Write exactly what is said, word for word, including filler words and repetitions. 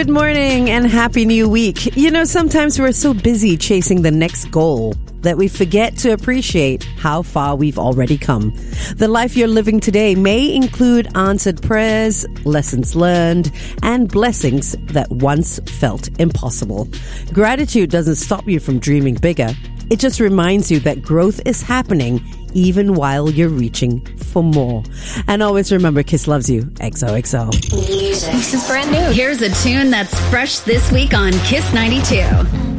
Good morning and happy new week. You know, sometimes we're so busy chasing the next goal that we forget to appreciate how far we've already come. The life you're living today may include answered prayers, lessons learned, and blessings that once felt impossible. Gratitude doesn't stop you from dreaming bigger. It just reminds you that growth is happening even while you're reaching for more. And always remember, Kiss loves you. X O X O. Music. This is brand new. Here's a tune that's fresh this week on Kiss ninety-two.